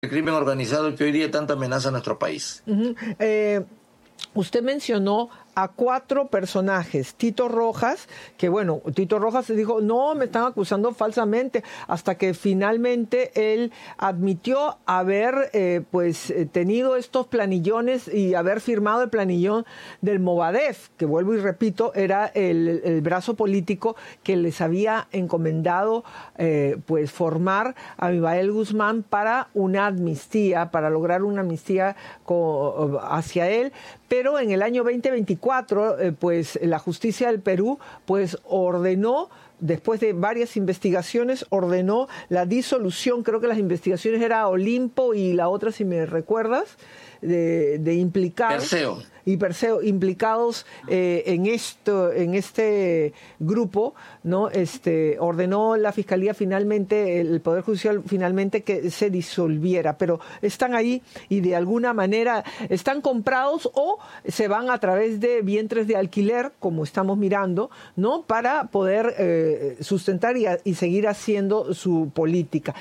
crimen organizado que hoy día tanto amenaza a nuestro país. Usted mencionó a 4 personajes. Tito Rojas, que bueno, Tito Rojas dijo, no, me están acusando falsamente, hasta que finalmente él admitió haber tenido estos planillones y haber firmado el planillón del Movadef, que vuelvo y repito, era el brazo político que les había encomendado formar a Abimael Guzmán para una amnistía, para lograr una amnistía hacia él. Pero en el año 2024, la justicia del Perú ordenó, después de varias investigaciones, ordenó la disolución. Creo que las investigaciones era Olimpo y la otra, si me recuerdas, de implicados. Perseo. Y Perseo, implicados en este grupo, ¿no? Ordenó la Fiscalía finalmente, el Poder Judicial finalmente, que se disolviera, pero están ahí y de alguna manera están comprados o se van a través de vientres de alquiler, como estamos mirando, ¿no? Para poder sustentar y seguir haciendo su política.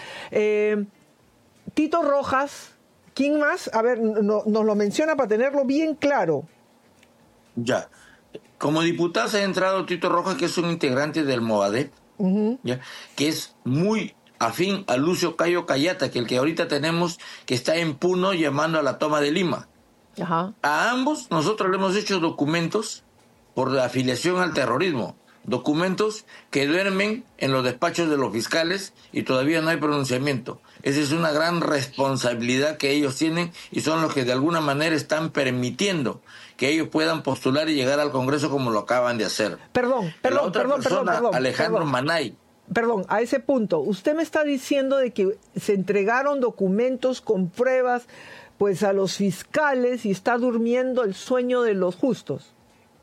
Tito Rojas, ¿quién más? A ver, nos lo menciona para tenerlo bien claro. Ya. Como diputado se ha entrado Tito Rojas, que es un integrante del Movadef, ¿ya? Que es muy afín a Lucio Cayo Cayata, que el que ahorita tenemos, que está en Puno llamando a la toma de Lima. Ajá. A ambos nosotros le hemos hecho documentos por la afiliación al terrorismo. Documentos que duermen en los despachos de los fiscales y todavía no hay pronunciamiento. Esa es una gran responsabilidad que ellos tienen y son los que de alguna manera están permitiendo que ellos puedan postular y llegar al Congreso como lo acaban de hacer. Perdón, Alejandro Manay. Perdón, a ese punto, usted me está diciendo de que se entregaron documentos con pruebas a los fiscales y está durmiendo el sueño de los justos.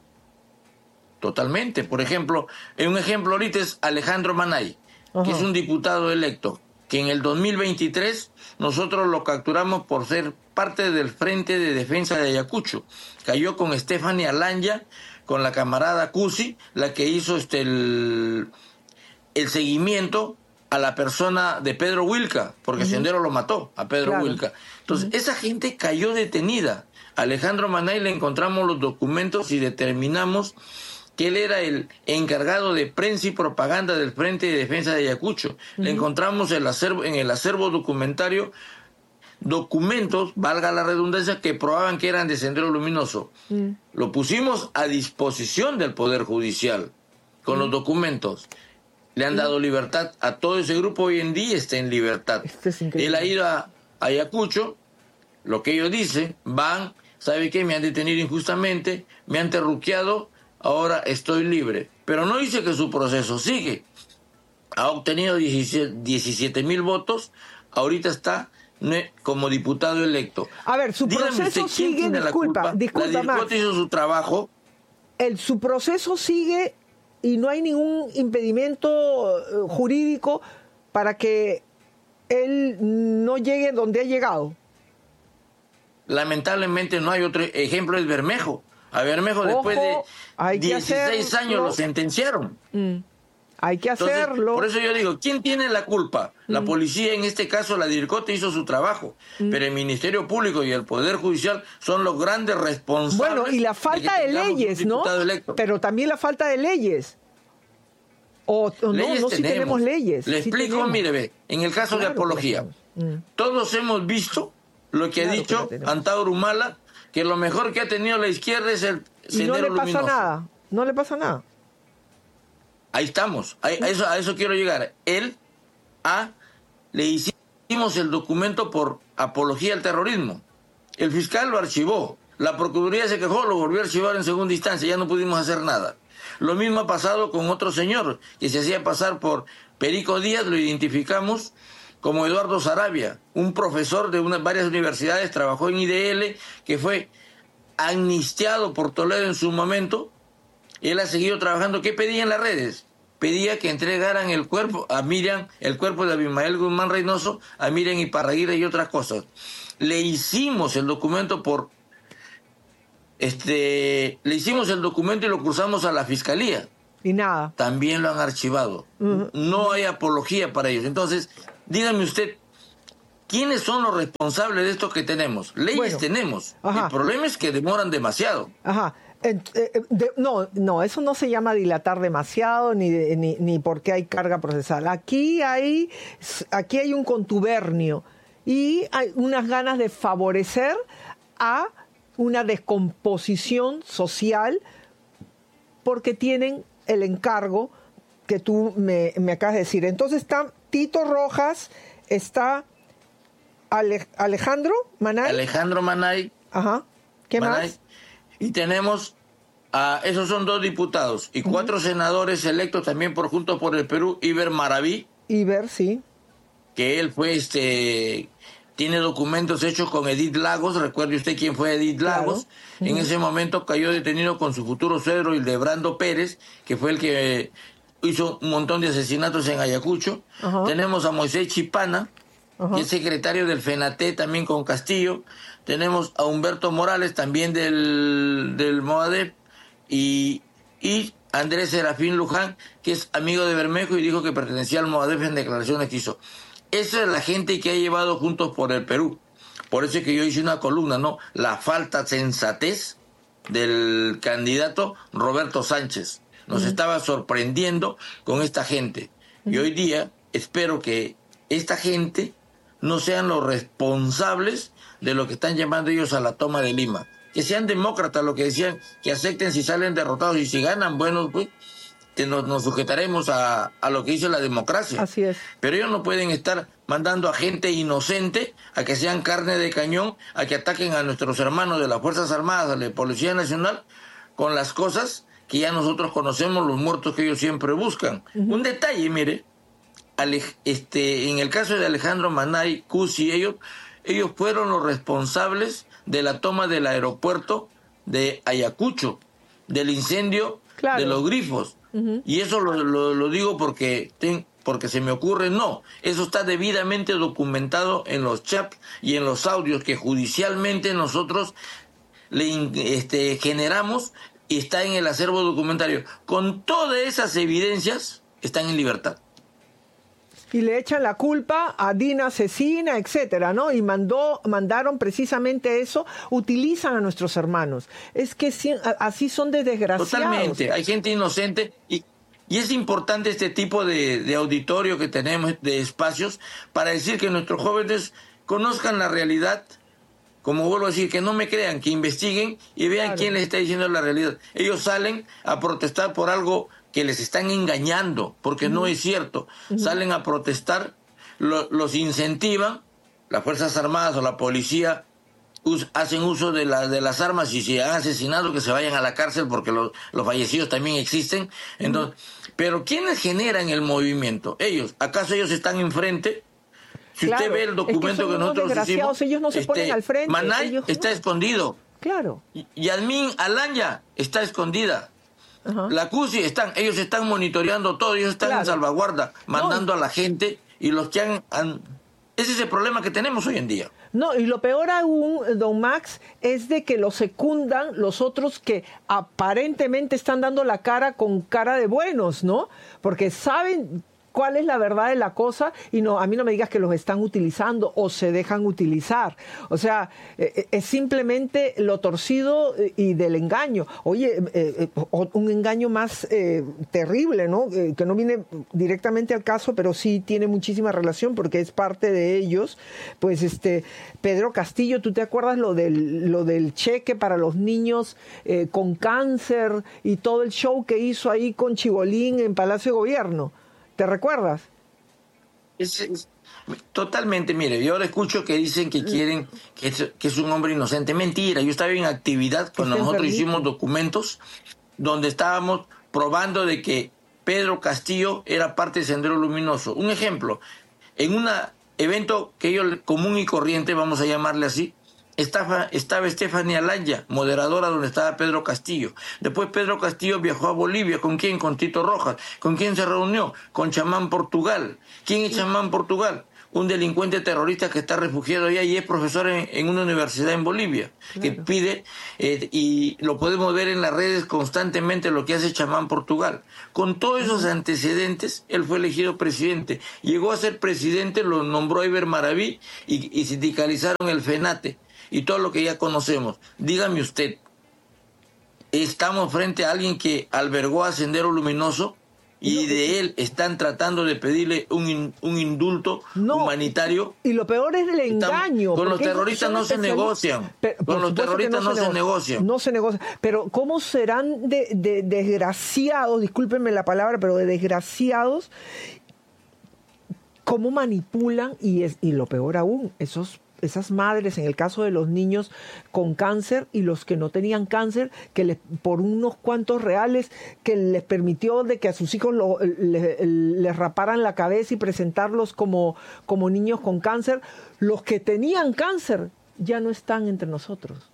Totalmente. Por ejemplo, un ejemplo ahorita es Alejandro Manay, que es un diputado electo, que en el 2023 nosotros lo capturamos por ser parte del Frente de Defensa de Ayacucho. Cayó con Stephanie Alanya, con la camarada Cusi, la que hizo el seguimiento a la persona de Pedro Wilca, porque Sendero lo mató a Pedro Wilca. Entonces, esa gente cayó detenida. A Alejandro Manay le encontramos los documentos y determinamos que él era el encargado de prensa y propaganda del Frente de Defensa de Ayacucho. Le encontramos en el acervo documentario documentos, valga la redundancia, que probaban que eran de Sendero Luminoso. Lo pusimos a disposición del Poder Judicial con los documentos. Le han dado libertad a todo ese grupo, hoy en día está en libertad. Él ha ido a Ayacucho, lo que ellos dicen, van, ¿sabe qué? Me han detenido injustamente, me han terruqueado, ahora estoy libre. Pero no dice que su proceso sigue. Ha obtenido 17,000 votos, ahorita está como diputado electo. A ver, su proceso sigue, disculpa, la Max, hizo su trabajo. Su proceso sigue y no hay ningún impedimento jurídico para que él no llegue donde ha llegado. Lamentablemente no hay otro ejemplo, es Bermejo. A Bermejo después de 16 años lo sentenciaron. Hay que hacerlo. Entonces, por eso yo digo, ¿quién tiene la culpa? La policía, en este caso la DIRCOTE, hizo su trabajo, pero el Ministerio Público y el Poder Judicial son los grandes responsables. Bueno, y la falta de leyes, ¿no? Pero también la falta de leyes. No, si tenemos leyes. Le explico, mire, ve, en el caso de apología, todos hemos visto lo que ha dicho Antauro Humala, que lo mejor que ha tenido la izquierda es el Sendero Luminoso. No le pasa nada. Ahí estamos, a eso quiero llegar. Le hicimos el documento por apología al terrorismo. El fiscal lo archivó, la Procuraduría se quejó, lo volvió a archivar en segunda instancia, ya no pudimos hacer nada. Lo mismo ha pasado con otro señor que se hacía pasar por Perico Díaz, lo identificamos como Eduardo Sarabia, un profesor de varias universidades, trabajó en IDL, que fue amnistiado por Toledo en su momento. Él ha seguido trabajando. ¿Qué pedía en las redes? Pedía que entregaran el cuerpo a Miriam, el cuerpo de Abimael Guzmán Reynoso, a Miriam Iparraguirre y otras cosas. Le hicimos el documento le hicimos el documento y lo cruzamos a la Fiscalía. Y nada. También lo han archivado. No hay apología para ellos. Entonces, dígame usted, ¿quiénes son los responsables de esto que tenemos? Leyes tenemos. Ajá. El problema es que demoran demasiado. Ajá. No, eso no se llama dilatar demasiado ni porque hay carga procesal. Aquí hay un contubernio y hay unas ganas de favorecer a una descomposición social porque tienen el encargo que tú me acabas de decir. Entonces está Tito Rojas, está Alejandro Manay. Alejandro Manay. Ajá. ¿Qué más? Y tenemos esos son 2 diputados y 4 senadores electos también por Juntos por el Perú. Iber Maraví. Iber, sí. Que él fue tiene documentos hechos con Edith Lagos. Recuerde usted quién fue Edith Lagos. Claro. En ese momento cayó detenido con su futuro suegro, Hildebrando Pérez, que fue el que hizo un montón de asesinatos en Ayacucho. Ajá. Tenemos a Moisés Chipana, que es secretario del FENATE también con Castillo. Tenemos a Humberto Morales, también del MOADEP, y Andrés Serafín Luján, que es amigo de Bermejo y dijo que pertenecía al MOADEP en declaraciones que hizo. Esa es la gente que ha llevado Juntos por el Perú. Por eso es que yo hice una columna, ¿no? La falta de sensatez del candidato Roberto Sánchez. Nos estaba sorprendiendo con esta gente. Y hoy día espero que esta gente no sean los responsables de lo que están llamando ellos a la toma de Lima. Que sean demócratas, lo que decían, que acepten si salen derrotados y si ganan, bueno, pues que nos sujetaremos a lo que dice la democracia. Así es. Pero ellos no pueden estar mandando a gente inocente a que sean carne de cañón, a que ataquen a nuestros hermanos de las Fuerzas Armadas, a la Policía Nacional, con las cosas que ya nosotros conocemos, los muertos que ellos siempre buscan. Un detalle, mire, en el caso de Alejandro Manay, Cusi, ellos fueron los responsables de la toma del aeropuerto de Ayacucho, del incendio de los Grifos. Y eso lo digo porque se me ocurre, no, eso está debidamente documentado en los chats y en los audios que judicialmente nosotros generamos y está en el acervo documentario. Con todas esas evidencias están en libertad. Y le echan la culpa a Dina asesina, etcétera, ¿no? Y mandaron precisamente eso, utilizan a nuestros hermanos. Es que así son de desgraciados. Totalmente, hay gente inocente y es importante este tipo de auditorio que tenemos, de espacios, para decir que nuestros jóvenes conozcan la realidad. Como vuelvo a decir, que no me crean, que investiguen y vean quién les está diciendo la realidad. Ellos salen a protestar por algo que les están engañando, porque no es cierto. Salen a protestar, los incentivan, las Fuerzas Armadas o la policía hacen uso de las armas y si han asesinado que se vayan a la cárcel porque los fallecidos también existen. Entonces, pero ¿quiénes generan el movimiento? Ellos. ¿Acaso ellos están enfrente? Si usted ve el documento que nosotros hicimos, ellos no se ponen al frente. Manay está escondido. Claro. Yasmín Alanya está escondida. La CUSI ellos están monitoreando todo, ellos están en salvaguarda, mandando a la gente y los que ese es el problema que tenemos hoy en día. No, y lo peor aún, don Max, es de que lo secundan los otros que aparentemente están dando la cara con cara de buenos, ¿no? Porque saben cuál es la verdad de la cosa y a mí no me digas que los están utilizando o se dejan utilizar. O sea, es simplemente lo torcido y del engaño. Oye, un engaño más terrible, ¿no? Que no viene directamente al caso, pero sí tiene muchísima relación porque es parte de ellos. Pues Pedro Castillo, ¿tú te acuerdas lo del cheque para los niños con cáncer y todo el show que hizo ahí con Chibolín en Palacio de Gobierno? ¿Te recuerdas? Totalmente, mire, yo ahora escucho que dicen que quieren que es un hombre inocente. Mentira, yo estaba en actividad cuando nosotros hicimos documentos donde estábamos probando de que Pedro Castillo era parte de Sendero Luminoso. Un ejemplo, en un evento que ellos común y corriente, vamos a llamarle así, estaba Stephanie Alanya, moderadora donde estaba Pedro Castillo. Después Pedro Castillo viajó a Bolivia. ¿Con quién? Con Tito Rojas. ¿Con quién se reunió? Con Chamán Portugal. ¿Quién es Chamán Portugal? un delincuente terrorista que está refugiado allá y es profesor en una universidad en Bolivia, que pide, y lo podemos ver en las redes constantemente lo que hace Chamán Portugal. Con todos esos antecedentes, él fue elegido presidente. Llegó a ser presidente, lo nombró Eber Maraví y sindicalizaron el FENATE y todo lo que ya conocemos. Dígame usted, ¿estamos frente a alguien que albergó a Sendero Luminoso? Y de él están tratando de pedirle un indulto humanitario. Y lo peor es el engaño. Con los terroristas no se negocian. Con los terroristas no se negocian. No se negocian. Pero ¿cómo serán de desgraciados, discúlpenme la palabra, pero de desgraciados, cómo manipulan? Y lo peor aún, esas madres, en el caso de los niños con cáncer y los que no tenían cáncer, que por unos cuantos reales que les permitió de que a sus hijos les raparan la cabeza y presentarlos como niños con cáncer, los que tenían cáncer ya no están entre nosotros.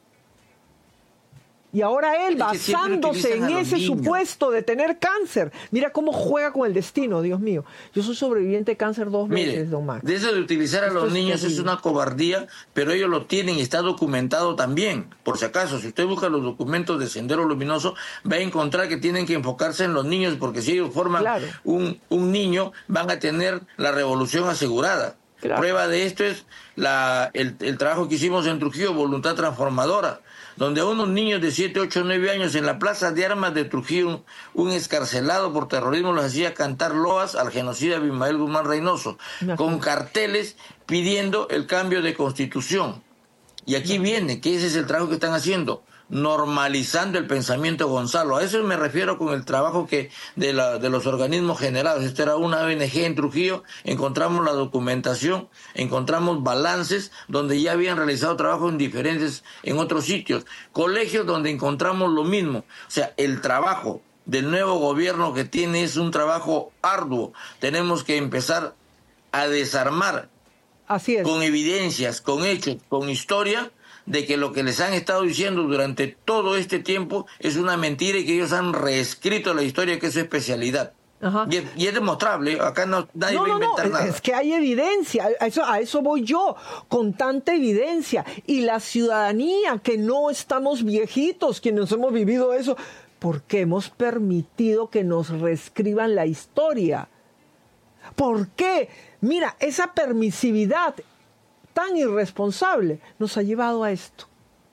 Y ahora él, basándose en ese supuesto de tener cáncer, mira cómo juega con el destino, Dios mío. Yo soy sobreviviente de cáncer 2 veces, don Max. De eso de utilizar a los niños es una cobardía, pero ellos lo tienen y está documentado también. Por si acaso, si usted busca los documentos de Sendero Luminoso, va a encontrar que tienen que enfocarse en los niños, porque si ellos forman un niño, van a tener la revolución asegurada. Prueba de esto es el trabajo que hicimos en Trujillo, Voluntad Transformadora, donde a unos niños de 7, 8, 9 años en la Plaza de Armas de Trujillo, un excarcelado por terrorismo les hacía cantar loas al genocida Abimael Guzmán Reynoso, con carteles pidiendo el cambio de constitución. Y aquí viene, que ese es el trabajo que están haciendo, normalizando el pensamiento Gonzalo. A eso me refiero con el trabajo que de los organismos generados. Esta era una ONG en Trujillo, encontramos la documentación, encontramos balances donde ya habían realizado trabajo en otros sitios, colegios donde encontramos lo mismo. O sea, el trabajo del nuevo gobierno que tiene es un trabajo arduo. Tenemos que empezar a desarmar. Así es. Con evidencias, con hechos, con historia, de que lo que les han estado diciendo durante todo este tiempo es una mentira y que ellos han reescrito la historia, que es su especialidad. Y es demostrable, acá nadie va a inventar nada. Es que hay evidencia, a eso voy yo, con tanta evidencia. Y la ciudadanía, que no estamos viejitos, quienes hemos vivido eso, porque hemos permitido que nos reescriban la historia. ¿Por qué? Mira, esa permisividad tan irresponsable nos ha llevado a esto.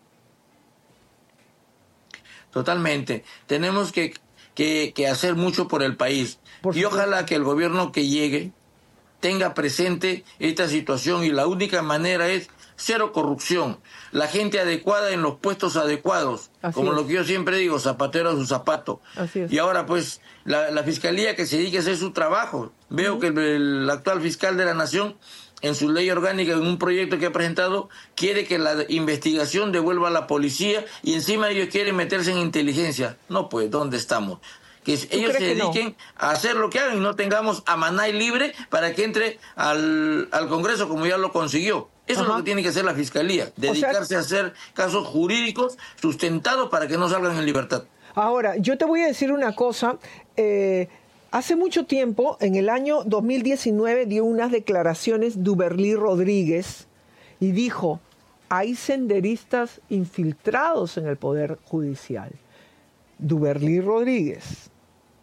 Totalmente. Tenemos que hacer mucho por el país. Y ojalá que el gobierno que llegue tenga presente esta situación, y la única manera es cero corrupción, la gente adecuada en los puestos adecuados, como lo que yo siempre digo, zapatero a su zapato. Y ahora pues la fiscalía que se dedique a hacer su trabajo. Veo que el actual fiscal de la Nación, en su ley orgánica, en un proyecto que ha presentado, quiere que la investigación devuelva a la policía, y encima ellos quieren meterse en inteligencia. No, pues, ¿dónde estamos? Que ellos se dediquen a hacer lo que hagan y no tengamos a Manay libre para que entre al Congreso, como ya lo consiguió. Eso es lo que tiene que hacer la Fiscalía, dedicarse a hacer casos jurídicos sustentados para que no salgan en libertad. Ahora, yo te voy a decir una cosa. Hace mucho tiempo, en el año 2019, dio unas declaraciones Duberly Rodríguez y dijo: hay senderistas infiltrados en el Poder Judicial. Duberly Rodríguez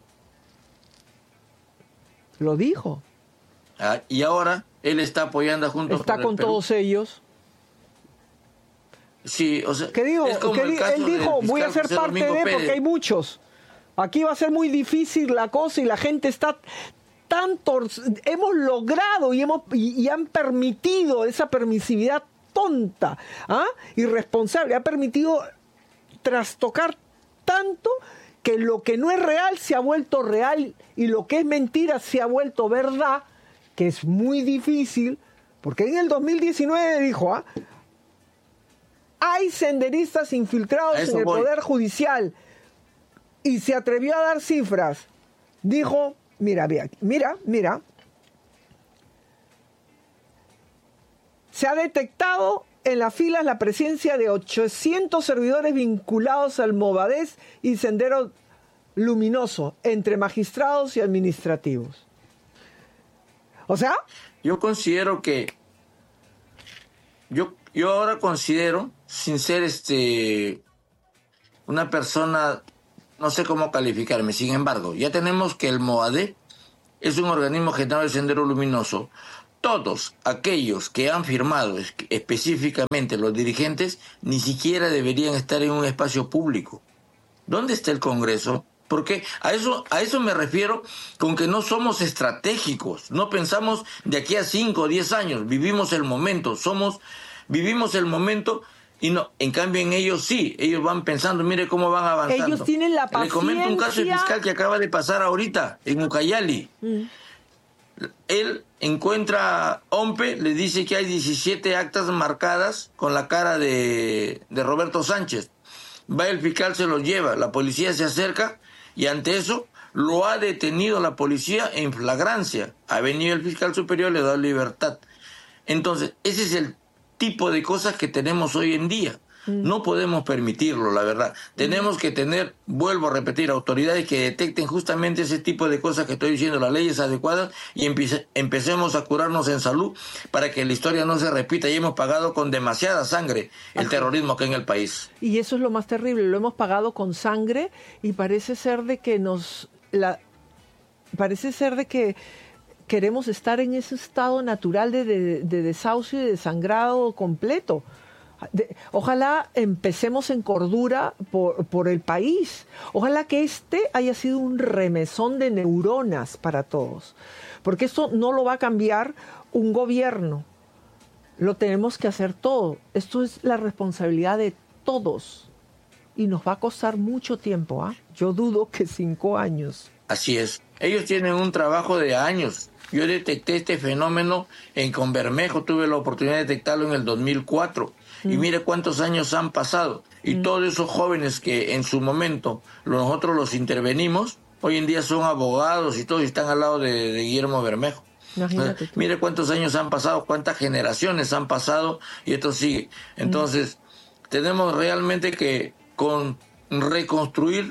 lo dijo. Y ahora él está apoyando a Juntos por el Perú. Está con todos ellos. Sí, o sea, ¿qué digo? Él dijo: voy a ser parte de, porque hay muchos. Aquí va a ser muy difícil la cosa y la gente está hemos logrado y han permitido esa permisividad tonta, irresponsable, ha permitido trastocar tanto que lo que no es real se ha vuelto real y lo que es mentira se ha vuelto verdad, que es muy difícil, porque en el 2019 dijo: hay senderistas infiltrados en el Poder Judicial. Y se atrevió a dar cifras. Dijo: mira. Se ha detectado en las filas la presencia de 800 servidores vinculados al Movadez y Sendero Luminoso, entre magistrados y administrativos. O sea, yo considero que yo ahora considero, sin ser una persona, no sé cómo calificarme, sin embargo, ya tenemos que el MOADE es un organismo generado del Sendero Luminoso. Todos aquellos que han firmado, específicamente los dirigentes, ni siquiera deberían estar en un espacio público. ¿Dónde está el Congreso? Porque a eso me refiero con que no somos estratégicos, no pensamos de aquí a 5 o 10 años, vivimos el momento, vivimos el momento y no, en cambio en ellos sí, ellos van pensando, mire cómo van avanzando. Ellos tienen la paciencia. Le comento un caso de fiscal que acaba de pasar ahorita en Ucayali. Él encuentra a OMPE, le dice que hay 17 actas marcadas con la cara de Roberto Sánchez. Va el fiscal, se los lleva, la policía se acerca y ante eso lo ha detenido la policía en flagrancia. Ha venido el fiscal superior, le da libertad. Entonces, ese es el tipo de cosas que tenemos hoy en día. No podemos permitirlo, la verdad. Tenemos que tener, vuelvo a repetir, autoridades que detecten justamente ese tipo de cosas que estoy diciendo, las leyes adecuadas, y empecemos a curarnos en salud para que la historia no se repita. Y hemos pagado con demasiada sangre el terrorismo acá en el país. Y eso es lo más terrible, lo hemos pagado con sangre y parece ser de que queremos estar en ese estado natural de desahucio y de desangrado completo. Ojalá empecemos en cordura por el país. Ojalá que haya sido un remesón de neuronas para todos. Porque esto no lo va a cambiar un gobierno. Lo tenemos que hacer todo. Esto es la responsabilidad de todos. Y nos va a costar mucho tiempo, ¿ah? Yo dudo que 5 años. Así es. Ellos tienen un trabajo de años. Yo detecté este fenómeno en Conbermejo. Tuve la oportunidad de detectarlo en el 2004. Y mire cuántos años han pasado. Y todos esos jóvenes que en su momento nosotros los intervenimos, hoy en día son abogados y todos están al lado de Guillermo Bermejo. Mire cuántos años han pasado, cuántas generaciones han pasado y esto sigue. Entonces, tenemos realmente que reconstruir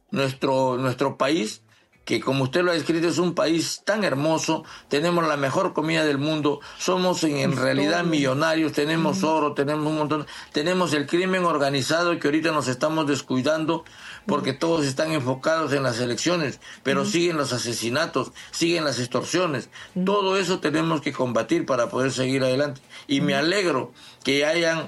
nuestro país, que como usted lo ha descrito es un país tan hermoso, tenemos la mejor comida del mundo, somos en realidad millonarios, tenemos oro, tenemos un montón, tenemos el crimen organizado que ahorita nos estamos descuidando porque todos están enfocados en las elecciones, pero siguen los asesinatos, siguen las extorsiones, todo eso tenemos que combatir para poder seguir adelante. Y me alegro que hayan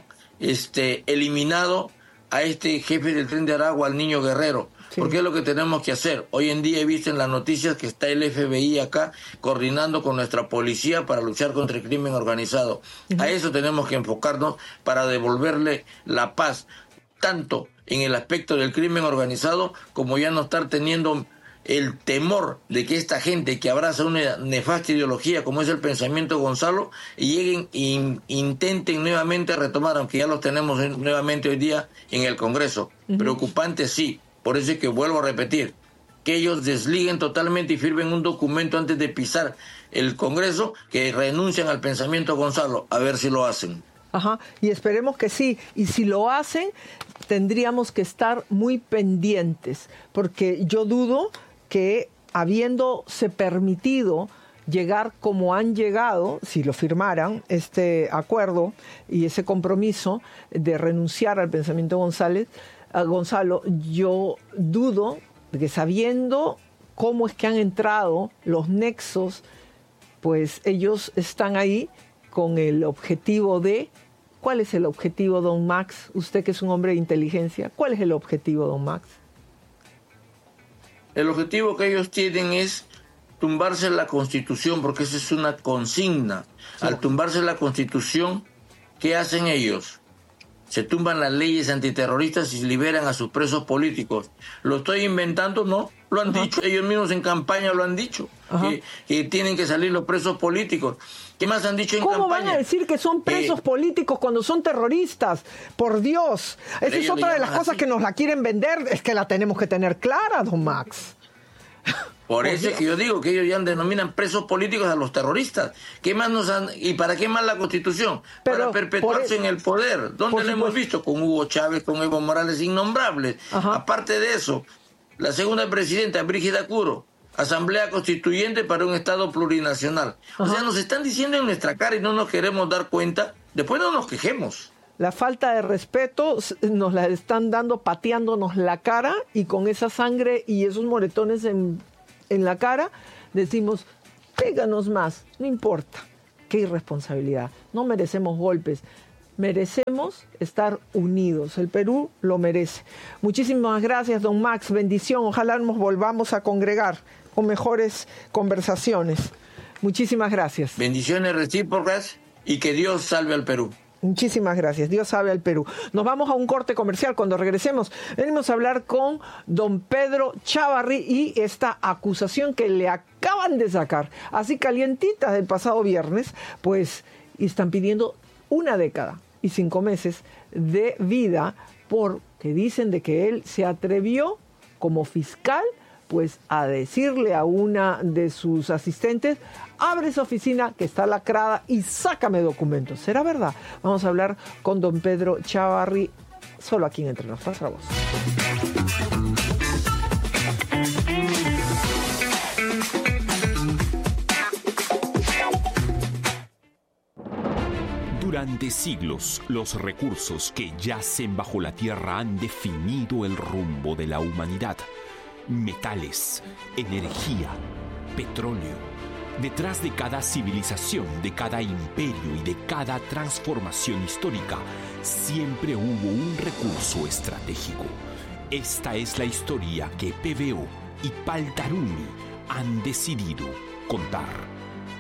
eliminado a este jefe del Tren de Aragua, al Niño Guerrero. Sí. Porque es lo que tenemos que hacer. Hoy en día he visto en las noticias que está el FBI acá coordinando con nuestra policía para luchar contra el crimen organizado. A eso tenemos que enfocarnos para devolverle la paz, tanto en el aspecto del crimen organizado como ya no estar teniendo el temor de que esta gente que abraza una nefasta ideología como es el pensamiento Gonzalo y lleguen e intenten nuevamente retomar, aunque ya los tenemos nuevamente hoy día en el Congreso. Preocupante sí. Por eso es que vuelvo a repetir, que ellos desliguen totalmente y firmen un documento antes de pisar el Congreso, que renuncian al pensamiento Gonzalo, a ver si lo hacen. Ajá, y esperemos que sí. Y si lo hacen, tendríamos que estar muy pendientes, porque yo dudo que habiéndose permitido llegar como han llegado, si lo firmaran, este acuerdo y ese compromiso de renunciar al pensamiento Gonzalo, yo dudo de que sabiendo cómo es que han entrado los nexos, pues ellos están ahí con el objetivo de... ¿Cuál es el objetivo, don Max? Usted que es un hombre de inteligencia, ¿cuál es el objetivo, don Max? El objetivo que ellos tienen es tumbarse la Constitución, porque esa es una consigna. Sí. Al tumbarse la Constitución, ¿qué hacen ellos? Se tumban las leyes antiterroristas y liberan a sus presos políticos. ¿Lo estoy inventando? No, lo han dicho. Ellos mismos en campaña lo han dicho, que tienen que salir los presos políticos. ¿Qué más han dicho en campaña? ¿Cómo van a decir que son presos políticos cuando son terroristas? Por Dios. Esa es otra de las cosas que nos la quieren vender, es que la tenemos que tener clara, don Max. Por eso es que yo digo que ellos ya denominan presos políticos a los terroristas. ¿Qué más ¿Y para qué más la Constitución? Para perpetuarse en el poder. ¿Dónde lo hemos visto? Con Hugo Chávez, con Evo Morales, innombrables. Aparte de eso, la segunda presidenta, Brígida Curo, Asamblea Constituyente para un Estado plurinacional. O sea, nos están diciendo en nuestra cara y no nos queremos dar cuenta. Después no nos quejemos. La falta de respeto nos la están dando pateándonos la cara, y con esa sangre y esos moretones en la cara decimos, péganos más, no importa. Qué irresponsabilidad. No merecemos golpes. Merecemos estar unidos. El Perú lo merece. Muchísimas gracias, don Max. Bendición. Ojalá nos volvamos a congregar con mejores conversaciones. Muchísimas gracias. Bendiciones recíprocas y que Dios salve al Perú. Muchísimas gracias. Dios salve al Perú. Nos vamos a un corte comercial. Cuando regresemos, venimos a hablar con don Pedro Chávarri y esta acusación que le acaban de sacar, así calientitas del pasado viernes, pues están pidiendo 1 década y 5 meses de vida porque dicen de que él se atrevió como fiscal pues a decirle a una de sus asistentes, abre esa oficina que está lacrada y sácame documentos. ¿Será verdad? Vamos a hablar con don Pedro Chávarri, solo aquí en Entre Nos. Pasa la voz. Durante siglos, los recursos que yacen bajo la tierra han definido el rumbo de la humanidad. Metales, energía, petróleo. Detrás de cada civilización, de cada imperio y de cada transformación histórica, siempre hubo un recurso estratégico. Esta es la historia que PVO y Paltarumi han decidido contar.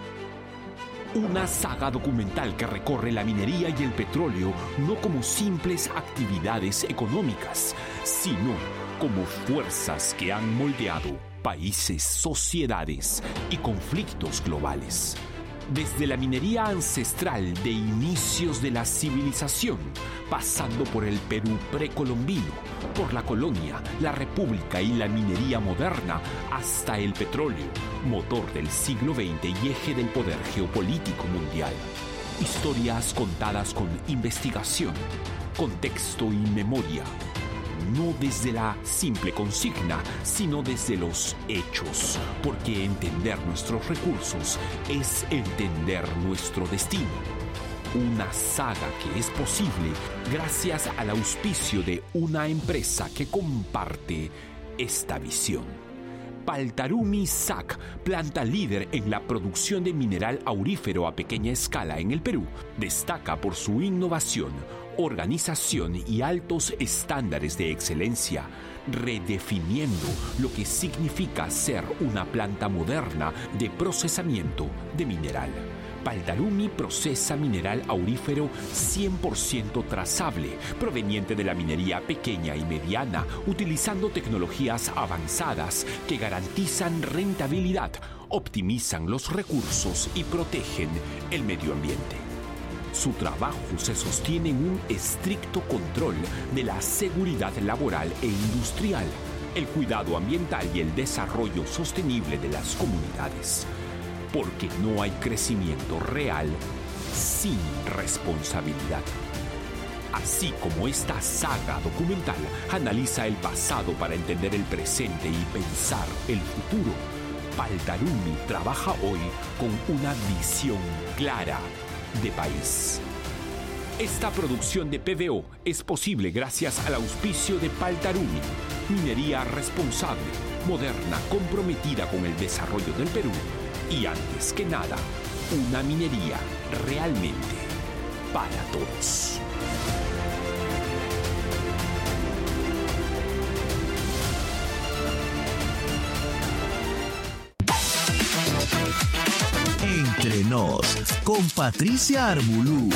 Una saga documental que recorre la minería y el petróleo no como simples actividades económicas, sino como fuerzas que han moldeado países, sociedades y conflictos globales. Desde la minería ancestral de inicios de la civilización, pasando por el Perú precolombino, por la colonia, la república y la minería moderna, hasta el petróleo, motor del siglo XX y eje del poder geopolítico mundial. Historias contadas con investigación, contexto y memoria. No desde la simple consigna, sino desde los hechos, porque entender nuestros recursos es entender nuestro destino. Una saga que es posible gracias al auspicio de una empresa que comparte esta visión. Paltarumi SAC, planta líder en la producción de mineral aurífero a pequeña escala en el Perú, destaca por su innovación, organización y altos estándares de excelencia, redefiniendo lo que significa ser una planta moderna de procesamiento de mineral. Paltarumi procesa mineral aurífero 100% trazable, proveniente de la minería pequeña y mediana, utilizando tecnologías avanzadas que garantizan rentabilidad, optimizan los recursos y protegen el medio ambiente. Su trabajo se sostiene en un estricto control de la seguridad laboral e industrial, el cuidado ambiental y el desarrollo sostenible de las comunidades. Porque no hay crecimiento real sin responsabilidad. Así como esta saga documental analiza el pasado para entender el presente y pensar el futuro, Paltarumi trabaja hoy con una visión clara de país. Esta producción de PVO es posible gracias al auspicio de Paltarumi, minería responsable, moderna, comprometida con el desarrollo del Perú y, antes que nada, una minería realmente para todos. Entre Nos, con Patricia Arbulú.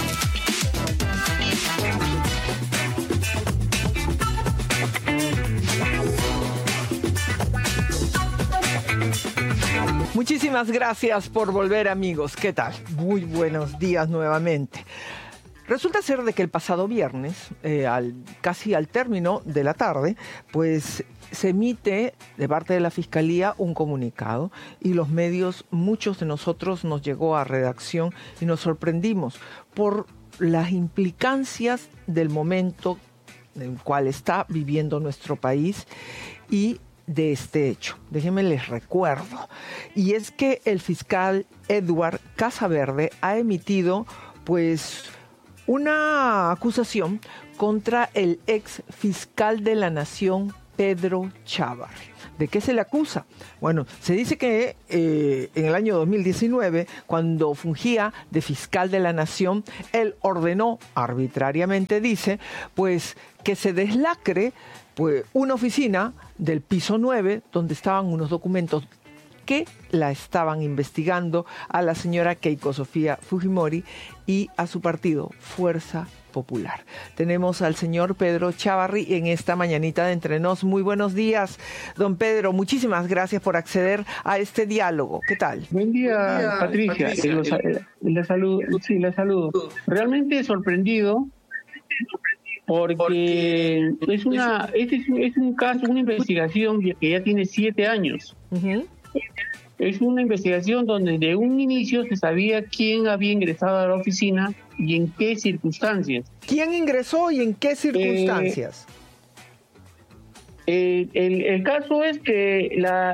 Muchísimas gracias por volver, amigos. ¿Qué tal? Muy buenos días nuevamente. Resulta ser de que el pasado viernes, casi al término de la tarde, pues se emite de parte de la Fiscalía un comunicado y los medios, muchos de nosotros nos llegó a redacción y nos sorprendimos por las implicancias del momento en el cual está viviendo nuestro país y de este hecho. Déjenme les recuerdo. Y es que el fiscal Edward Casaverde ha emitido pues una acusación contra el ex fiscal de la Nación, Pedro Chávarri. ¿De qué se le acusa? Bueno, se dice que en el año 2019, cuando fungía de fiscal de la Nación, él ordenó arbitrariamente, dice, pues que se deslacre pues, una oficina del piso 9 donde estaban unos documentos que la estaban investigando a la señora Keiko Sofía Fujimori y a su partido Fuerza Popular. Tenemos al señor Pedro Chávarri en esta mañanita de Entre Nos. Muy buenos días, don Pedro. Muchísimas gracias por acceder a este diálogo. ¿Qué tal? Buen día, Patricia. La saludo. Realmente sorprendido porque es un caso, una investigación que ya tiene 7 años. Uh-huh. Es una investigación donde de un inicio se sabía quién había ingresado a la oficina y en qué circunstancias. ¿Quién ingresó y en qué circunstancias? El caso es que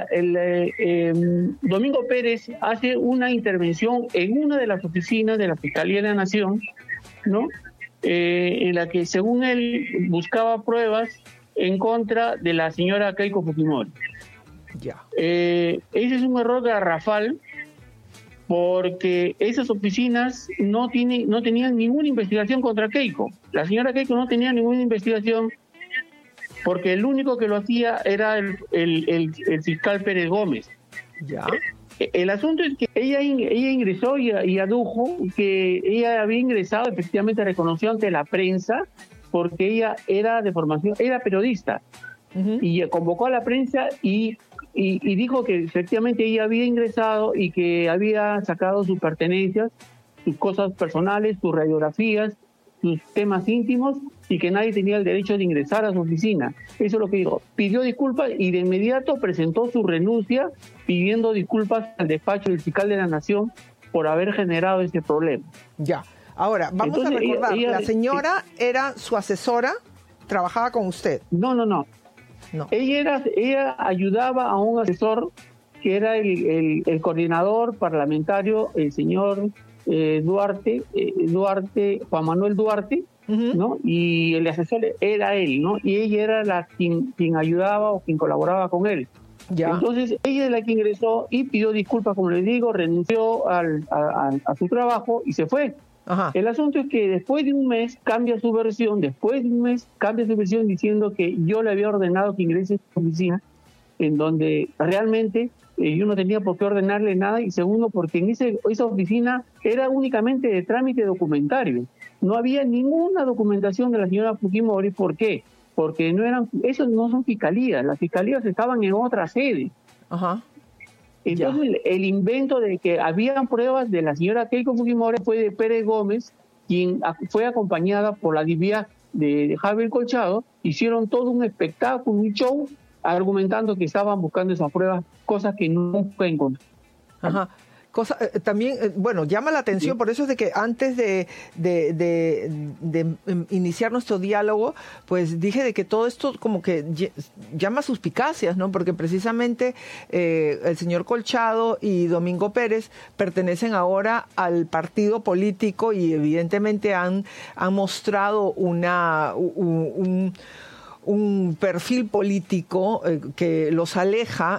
Domingo Pérez hace una intervención en una de las oficinas de la Fiscalía de la Nación, ¿no? En la que, según él, buscaba pruebas en contra de la señora Keiko Fujimori. Ya. Ese es un error garrafal porque esas oficinas no tenían ninguna investigación contra Keiko. La señora Keiko no tenía ninguna investigación porque el único que lo hacía era el fiscal Pérez Gómez. Ya. El asunto es que ella ingresó y adujo que ella había ingresado, efectivamente reconoció ante la prensa porque ella era de formación, era periodista. Uh-huh. Y convocó a la prensa y dijo que efectivamente ella había ingresado y que había sacado sus pertenencias, sus cosas personales, sus radiografías, sus temas íntimos y que nadie tenía el derecho de ingresar a su oficina. Eso es lo que dijo. Pidió disculpas y de inmediato presentó su renuncia pidiendo disculpas al despacho del fiscal de la Nación por haber generado ese problema. Ya. Ahora, vamos a recordar, la señora era su asesora, trabajaba con usted. No. Ella ayudaba a un asesor que era el coordinador parlamentario, el señor Juan Manuel Duarte, uh-huh. ¿no? Y el asesor era él, ¿no? Y ella era quien ayudaba o quien colaboraba con él. Ya. Entonces, ella es la que ingresó y pidió disculpas, como les digo, renunció a su trabajo y se fue. Ajá. El asunto es que después de un mes cambia su versión diciendo que yo le había ordenado que ingrese a su oficina, en donde realmente yo no tenía por qué ordenarle nada, y segundo, porque en esa oficina era únicamente de trámite documentario. No había ninguna documentación de la señora Fujimori. ¿Por qué? Porque esos no son fiscalías, las fiscalías estaban en otra sede. Ajá. Entonces, el invento de que habían pruebas de la señora Keiko Fujimori fue de Pérez Gómez, quien fue acompañada por la DIVIAC de Javier Colchado. Hicieron todo un espectáculo, un show, argumentando que estaban buscando esas pruebas, cosas que nunca encontraron. Ajá. También, bueno, llama la atención, por eso es de que antes de iniciar nuestro diálogo, pues dije de que todo esto como que llama suspicacias, ¿no? Porque precisamente el señor Colchado y Domingo Pérez pertenecen ahora al partido político y evidentemente han mostrado un perfil político que los aleja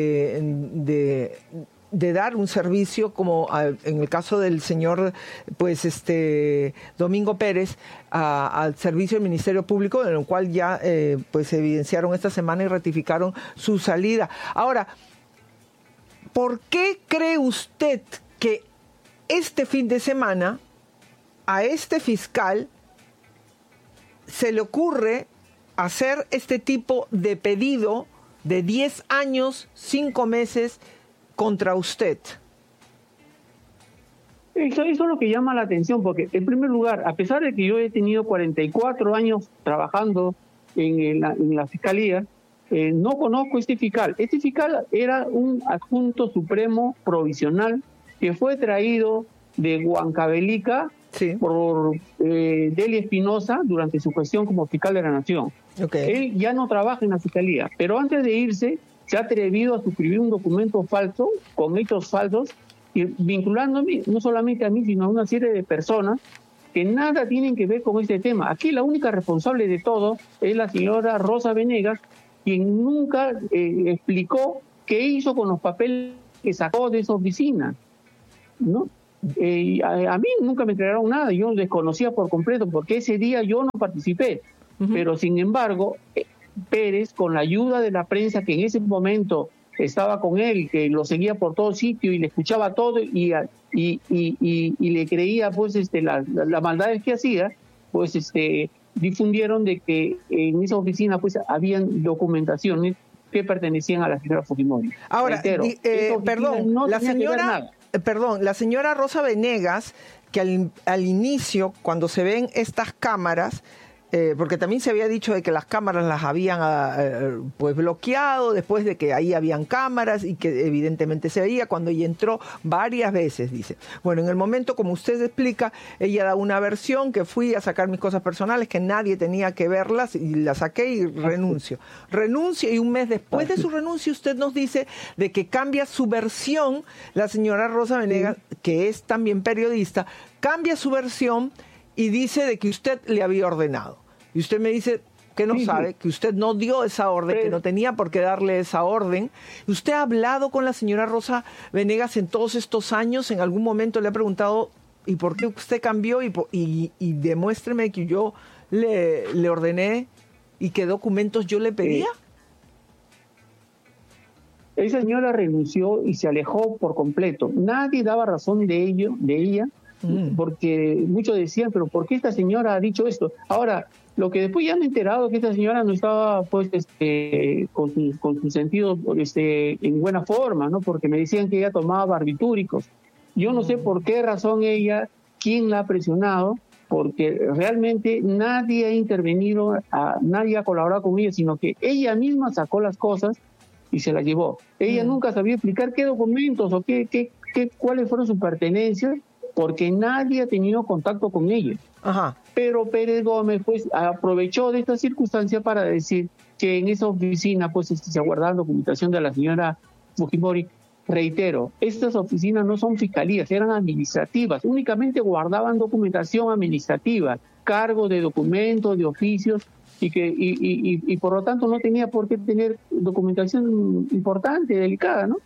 de dar un servicio, como en el caso del señor Domingo Pérez, al servicio del Ministerio Público, en el cual ya pues evidenciaron esta semana y ratificaron su salida. Ahora, ¿por qué cree usted que este fin de semana a este fiscal se le ocurre hacer este tipo de pedido de 10 años, 5 meses contra usted? Eso es lo que llama la atención, porque en primer lugar, a pesar de que yo he tenido 44 años trabajando en la Fiscalía, no conozco este fiscal. Este fiscal era un adjunto supremo provisional que fue traído de Huancavelica Sí. por Delia Espinosa durante su gestión como fiscal de la Nación. Okay. Él ya no trabaja en la fiscalía, pero antes de irse se ha atrevido a suscribir un documento falso, con hechos falsos, y vinculándome no solamente a mí, sino a una serie de personas que nada tienen que ver con este tema. Aquí la única responsable de todo es la señora Rosa Venegas, quien nunca explicó qué hizo con los papeles que sacó de esa oficina, ¿no? A mí nunca me entregaron nada, yo desconocía por completo, porque ese día yo no participé. Pero sin embargo, Pérez, con la ayuda de la prensa que en ese momento estaba con él, que lo seguía por todo sitio y le escuchaba todo y le creía pues las maldades que hacía, pues difundieron de que en esa oficina pues habían documentaciones que pertenecían a la señora Fujimori. Ahora, perdón, no la señora Rosa Venegas, que al inicio, cuando se ven estas cámaras, porque también se había dicho de que las cámaras las habían pues bloqueado después de que ahí habían cámaras y que evidentemente se veía cuando ella entró varias veces, dice. Bueno, en el momento, como usted explica, ella da una versión que fui a sacar mis cosas personales, que nadie tenía que verlas y las saqué y renuncio. Renuncia y un mes después de su renuncio usted nos dice de que cambia su versión, la señora Rosa Venegas, que es también periodista, cambia su versión y dice de que usted le había ordenado. Y usted me dice que no sabe, que usted no dio esa orden, que no tenía por qué darle esa orden. ¿Usted ha hablado con la señora Rosa Venegas en todos estos años? ¿En algún momento le ha preguntado ¿y por qué usted cambió? Y demuéstreme que yo le ordené y qué documentos yo le pedía. Esa señora renunció y se alejó por completo. Nadie daba razón de ella, porque muchos decían, pero ¿por qué esta señora ha dicho esto? Ahora, lo que después ya me he enterado es que esta señora no estaba pues con su sentido en buena forma, ¿no? Porque me decían que ella tomaba barbitúricos. Yo no sé por qué razón ella, quién la ha presionado, porque realmente nadie ha intervenido, nadie ha colaborado con ella, sino que ella misma sacó las cosas y se las llevó. Ella nunca sabía explicar qué documentos o cuáles fueron sus pertenencias, porque nadie ha tenido contacto con ella. Ajá. Pero Pérez Gómez pues aprovechó de esta circunstancia para decir que en esa oficina pues se guardaba documentación de la señora Fujimori. Reitero, estas oficinas no son fiscalías, eran administrativas, únicamente guardaban documentación administrativa, cargo de documentos, de oficios, y por lo tanto no tenía por qué tener documentación importante, delicada, ¿no?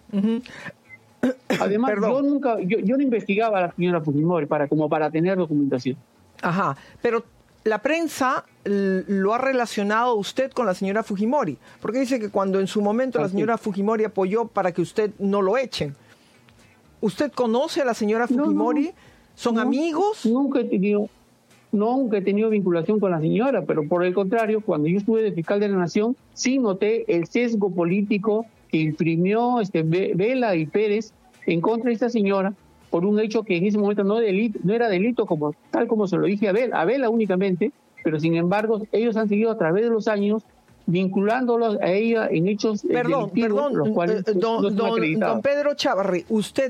Además, yo no investigaba a la señora Fujimori para tener documentación. Ajá, pero la prensa lo ha relacionado usted con la señora Fujimori, porque dice que cuando en su momento la señora Fujimori apoyó para que usted no lo echen. ¿Usted conoce a la señora Fujimori? ¿Son amigos? Nunca he tenido vinculación con la señora, pero por el contrario, cuando yo estuve de fiscal de la Nación, sí noté el sesgo político que imprimió Vela y Pérez en contra de esta señora por un hecho que en ese momento no era delito tal como se lo dije a Vela únicamente, pero sin embargo ellos han seguido a través de los años vinculándolos a ella en hechos delictivos, los cuales don Pedro Chávarri, usted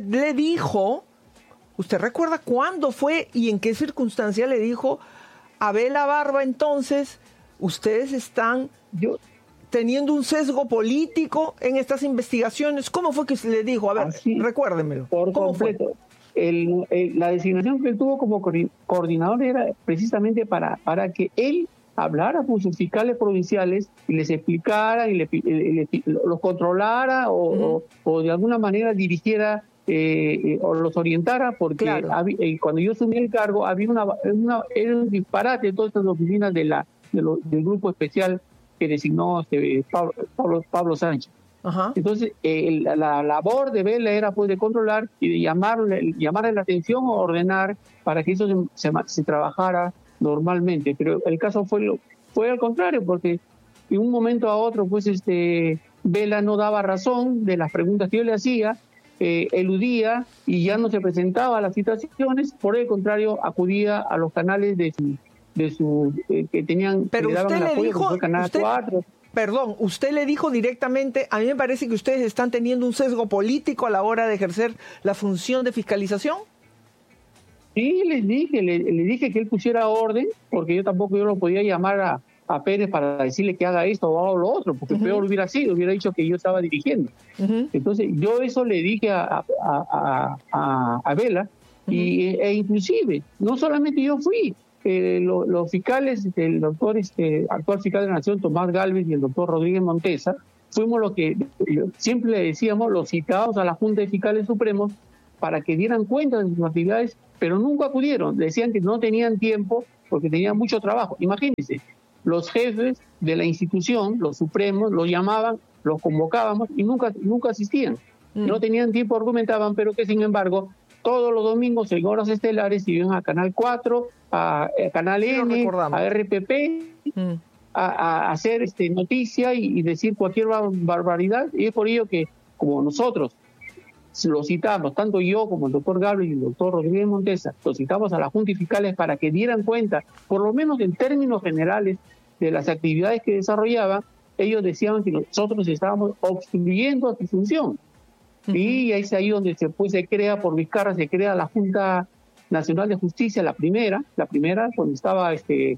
recuerda cuándo fue y en qué circunstancia le dijo a Vela Barba entonces, ustedes están teniendo un sesgo político en estas investigaciones? ¿Cómo fue que se le dijo? A ver, recuérdemelo. Por completo. La designación que él tuvo como coordinador era precisamente para que él hablara con sus fiscales provinciales y les explicara y los controlara o de alguna manera dirigiera o los orientara, porque cuando yo asumí el cargo había era un disparate de todas estas oficinas del grupo especial que designó Pablo Sánchez. Ajá. Entonces, la labor de Vela era pues de controlar y de llamarle la atención o ordenar para que eso se trabajara normalmente. Pero el caso fue al contrario, porque de un momento a otro pues Vela no daba razón de las preguntas que yo le hacía, eludía y ya no se presentaba a las citaciones, por el contrario acudía a los canales que tenían, pero que le daban usted el le apoyo, dijo, como fue Canal 4. Perdón, usted le dijo directamente, a mí me parece que ustedes están teniendo un sesgo político a la hora de ejercer la función de fiscalización. Sí, le dije que él pusiera orden, porque yo lo podía llamar a Pérez para decirle que haga esto o haga lo otro, porque peor hubiera dicho que yo estaba dirigiendo. Entonces yo eso le dije a Vela, e inclusive, no solamente yo fui, los fiscales, el doctor, actual fiscal de la Nación, Tomás Gálvez, y el doctor Rodríguez Montesa, fuimos lo que siempre le decíamos, los citados a la Junta de Fiscales Supremos para que dieran cuenta de sus actividades, pero nunca acudieron. Decían que no tenían tiempo porque tenían mucho trabajo. Imagínense, los jefes de la institución, los supremos, los llamaban, los convocábamos y nunca asistían. No tenían tiempo, argumentaban, pero que sin embargo todos los domingos en horas estelares iban a Canal 4, a Canal N, a RPP, a hacer noticia y decir cualquier barbaridad. Y es por ello que, como nosotros lo citamos, tanto yo como el doctor Gálvez y el doctor Rodríguez Montesa, lo citamos a las juntas fiscales para que dieran cuenta, por lo menos en términos generales, de las actividades que desarrollaban. Ellos decían que nosotros estábamos obstruyendo a su función. Y es ahí donde se crea, por Vizcarra, se crea la Junta Nacional de Justicia, la primera, donde estaba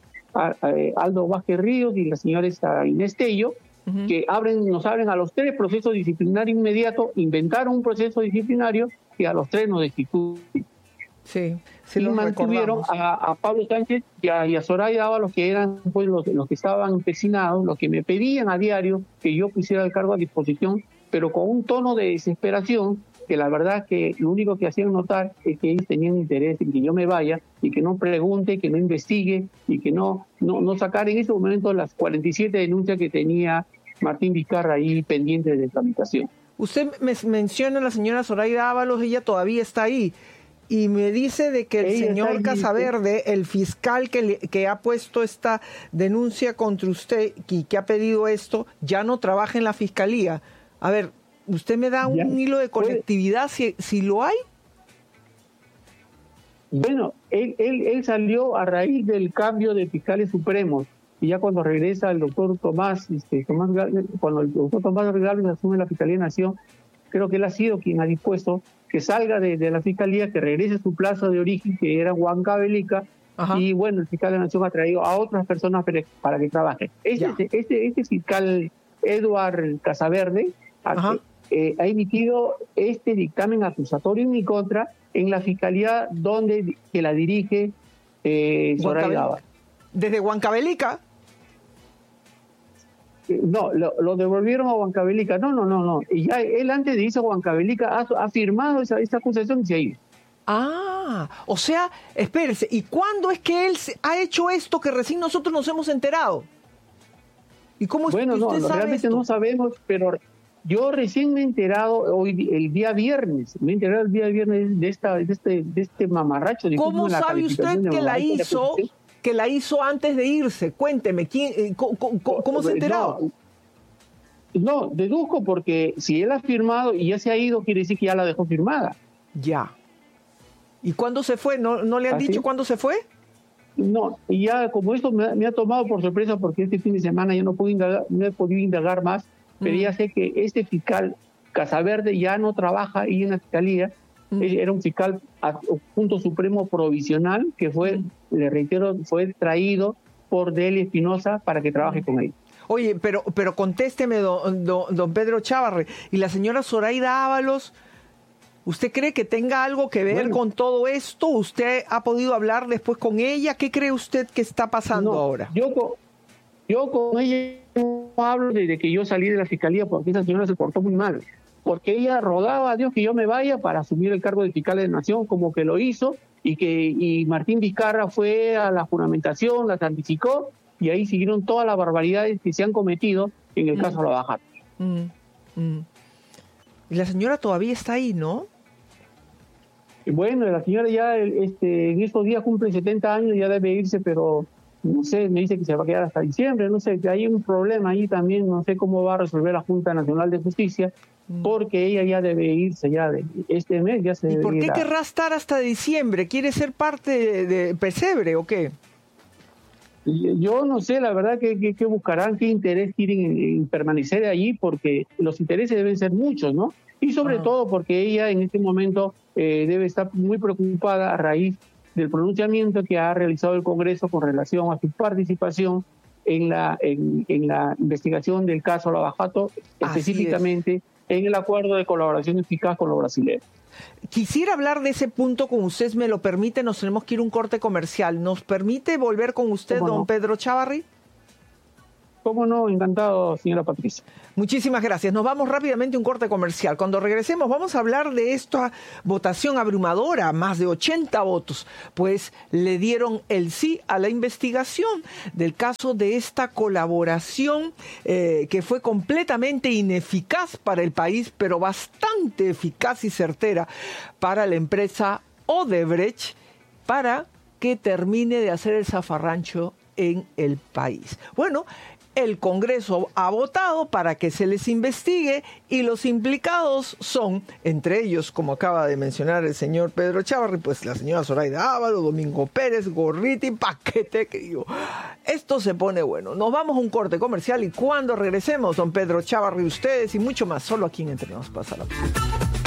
Aldo Vázquez Ríos y la señora Inés Tello, que nos abren a los 3 procesos disciplinarios inmediatos, inventaron un proceso disciplinario y a los 3 nos destituyen. Sí, y mantuvieron a Pablo Sánchez y a Soraya Ábalos, que eran pues los que estaban empecinados, los que me pedían a diario que yo pusiera el cargo a disposición, pero con un tono de desesperación, que la verdad que lo único que hacían notar es que ellos tenían interés en que yo me vaya y que no pregunte, que no investigue y que no sacar en ese momento las 47 denuncias que tenía Martín Vizcarra ahí pendientes de tramitación. Usted me menciona a la señora Soraya Ábalos, ella todavía está ahí. Y me dice de que el señor Casaverde, el fiscal que ha puesto esta denuncia contra usted y que ha pedido esto, ya no trabaja en la fiscalía. A ver, ¿usted me da un hilo de conectividad si lo hay? Bueno, él salió a raíz del cambio de fiscales supremos. Y ya cuando regresa el doctor Tomás Gálvez, cuando el doctor Tomás Gálvez asume la Fiscalía de Nación, creo que él ha sido quien ha dispuesto que salga de la Fiscalía, que regrese a su plaza de origen, que era Huancavelica, y bueno, el fiscal de la Nación ha traído a otras personas para que trabajen. Este fiscal, Eduard Casaverde, ha emitido este dictamen acusatorio en mi contra en la Fiscalía que la dirige Soraya Ábalos. ¿Desde Huancavelica? No, lo devolvieron a Huancavelica. No. Y ya él, antes de irse a Huancavelica, ha firmado esa acusación y se ha ido. O sea, espérese, ¿y cuándo es que él ha hecho esto que recién nosotros nos hemos enterado? ¿Y cómo usted sabe realmente esto? No sabemos, pero yo recién me he enterado el día viernes de este mamarracho. ¿Cómo sabe usted que la hizo? Que la hizo antes de irse. Cuénteme, ¿cómo se ha enterado? No, deduzco porque si él ha firmado y ya se ha ido, quiere decir que ya la dejó firmada. Ya. ¿Y cuándo se fue? ¿No le han dicho cuándo se fue? No, y ya como esto me ha tomado por sorpresa porque este fin de semana ya no he podido indagar más, pero ya sé que este fiscal Casaverde ya no trabaja ahí en la Fiscalía. Era un fiscal punto supremo provisional que fue, le reitero, fue traído por Delia Espinosa para que trabaje con él. Oye, pero contésteme, don Pedro Chávarri, y la señora Soraya Ábalos, ¿usted cree que tenga algo que ver con todo esto? ¿Usted ha podido hablar después con ella? ¿Qué cree usted que está pasando ahora? Yo con ella no hablo desde que yo salí de la Fiscalía porque esa señora se portó muy mal. Porque ella rogaba a Dios que yo me vaya para asumir el cargo de fiscal de Nación, como que lo hizo, y Martín Vizcarra fue a la juramentación, la santificó, y ahí siguieron todas las barbaridades que se han cometido en el caso de Lavajato. Y la señora todavía está ahí, ¿no? Bueno, la señora ya en estos días cumple 70 años, ya debe irse, pero no sé, me dice que se va a quedar hasta diciembre, no sé, que hay un problema ahí también, no sé cómo va a resolver la Junta Nacional de Justicia, porque ella ya debe irse ya de este mes, ya se debe ir. ¿Y por qué querrá estar hasta diciembre? ¿Quiere ser parte de Pesebre o qué? Yo no sé, la verdad, que buscarán, qué interés quieren en permanecer allí, porque los intereses deben ser muchos, ¿no? Y sobre todo porque ella en este momento debe estar muy preocupada a raíz del pronunciamiento que ha realizado el Congreso con relación a su participación en la investigación del caso Lava Jato, específicamente en el acuerdo de colaboración eficaz con los brasileños. Quisiera hablar de ese punto con usted, me lo permite, nos tenemos que ir a un corte comercial. ¿Nos permite volver con usted, don Pedro Chávarri? ¿Cómo no? Encantado, señora Patricia. Muchísimas gracias. Nos vamos rápidamente a un corte comercial. Cuando regresemos vamos a hablar de esta votación abrumadora, más de 80 votos, pues le dieron el sí a la investigación del caso de esta colaboración que fue completamente ineficaz para el país, pero bastante eficaz y certera para la empresa Odebrecht para que termine de hacer el zafarrancho en el país. Bueno, el Congreso ha votado para que se les investigue y los implicados son, entre ellos, como acaba de mencionar el señor Pedro Chávarri, pues la señora Zoraida Ábalos, Domingo Pérez, Gorriti, paquete que digo. Esto se pone bueno. Nos vamos a un corte comercial y cuando regresemos, don Pedro Chávarri, ustedes y mucho más, solo aquí en Entre Nos pasa la Música.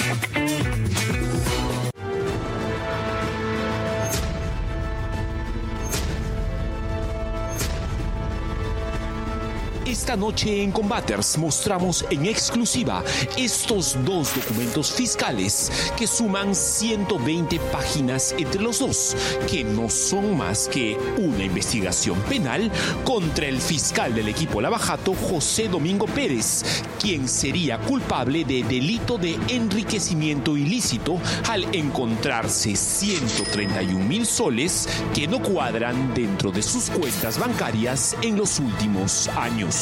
Esta noche en Combaters mostramos en exclusiva estos dos documentos fiscales que suman 120 páginas entre los dos, que no son más que una investigación penal contra el fiscal del equipo Lava Jato, José Domingo Pérez, quien sería culpable de delito de enriquecimiento ilícito al encontrarse 131,000 soles que no cuadran dentro de sus cuentas bancarias en los últimos años.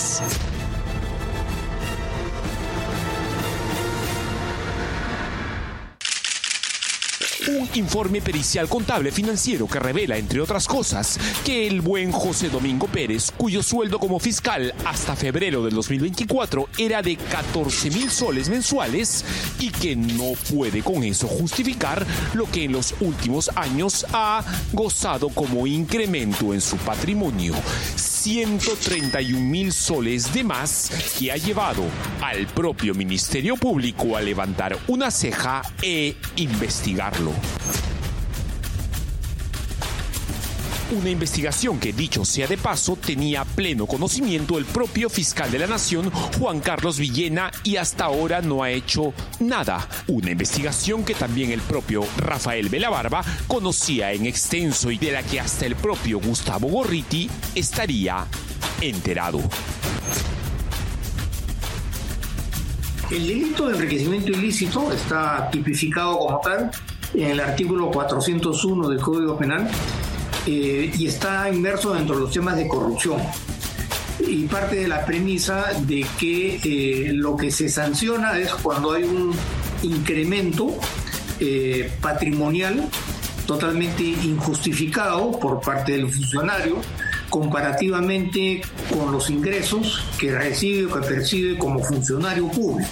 Un informe pericial contable financiero que revela, entre otras cosas, que el buen José Domingo Pérez, cuyo sueldo como fiscal hasta febrero del 2024 era de 14,000 soles mensuales y que no puede con eso justificar lo que en los últimos años ha gozado como incremento en su patrimonio. 131,000 soles de más que ha llevado al propio Ministerio Público a levantar una ceja e investigarlo. Una investigación que, dicho sea de paso, tenía pleno conocimiento el propio fiscal de la Nación, Juan Carlos Villena, y hasta ahora no ha hecho nada. Una investigación que también el propio Rafael Belabarba conocía en extenso y de la que hasta el propio Gustavo Gorriti estaría enterado. El delito de enriquecimiento ilícito está tipificado como tal en el artículo 401 del Código Penal. Y está inmerso dentro de los temas de corrupción y parte de la premisa de que lo que se sanciona es cuando hay un incremento patrimonial totalmente injustificado por parte del funcionario comparativamente con los ingresos que recibe o que percibe como funcionario público.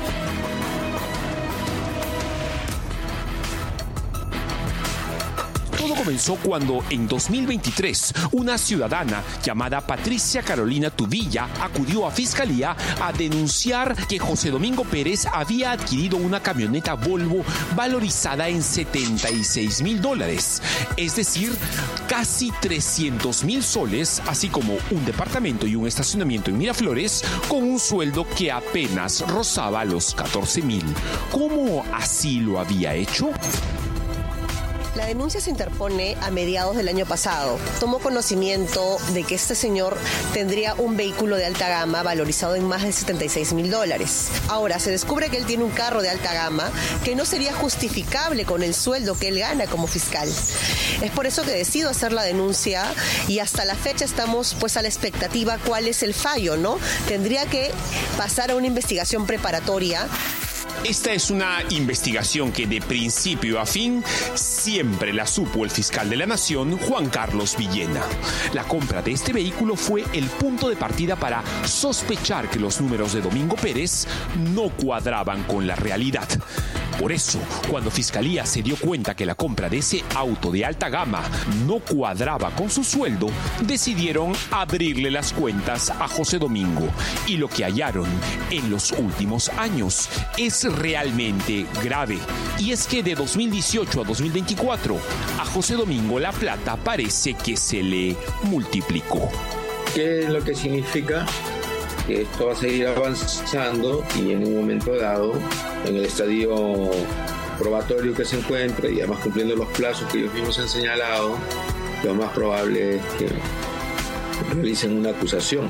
Comenzó cuando en 2023 una ciudadana llamada Patricia Carolina Tubilla acudió a Fiscalía a denunciar que José Domingo Pérez había adquirido una camioneta Volvo valorizada en $76,000, es decir, casi 300,000 soles, así como un departamento y un estacionamiento en Miraflores con un sueldo que apenas rozaba los 14,000. ¿Cómo así lo había hecho? La denuncia se interpone a mediados del año pasado. Tomó conocimiento de que este señor tendría un vehículo de alta gama valorizado en más de $76,000. Ahora, se descubre que él tiene un carro de alta gama que no sería justificable con el sueldo que él gana como fiscal. Es por eso que decido hacer la denuncia y hasta la fecha estamos pues a la expectativa cuál es el fallo, ¿no? Tendría que pasar a una investigación preparatoria. Esta es una investigación que de principio a fin siempre la supo el fiscal de la Nación, Juan Carlos Villena. La compra de este vehículo fue el punto de partida para sospechar que los números de Domingo Pérez no cuadraban con la realidad. Por eso, cuando Fiscalía se dio cuenta que la compra de ese auto de alta gama no cuadraba con su sueldo, decidieron abrirle las cuentas a José Domingo. Y lo que hallaron en los últimos años es realmente grave. Y es que de 2018 a 2024, a José Domingo la plata parece que se le multiplicó. ¿Qué es lo que significa? Que esto va a seguir avanzando y en un momento dado, en el estadio probatorio que se encuentra y además cumpliendo los plazos que ellos mismos han señalado, lo más probable es que realicen una acusación.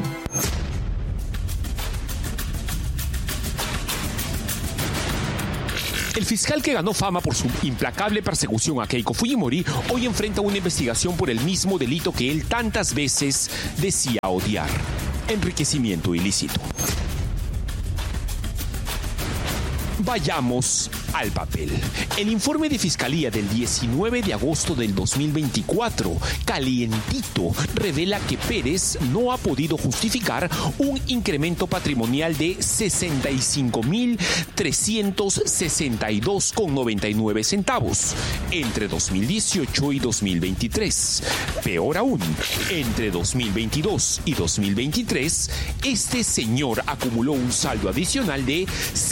El fiscal que ganó fama por su implacable persecución a Keiko Fujimori hoy enfrenta una investigación por el mismo delito que él tantas veces decía odiar: enriquecimiento ilícito. Vayamos al papel. El informe de Fiscalía del 19 de agosto del 2024, calientito, revela que Pérez no ha podido justificar un incremento patrimonial de 65.362,99 centavos entre 2018 y 2023. Peor aún, entre 2022 y 2023, este señor acumuló un saldo adicional de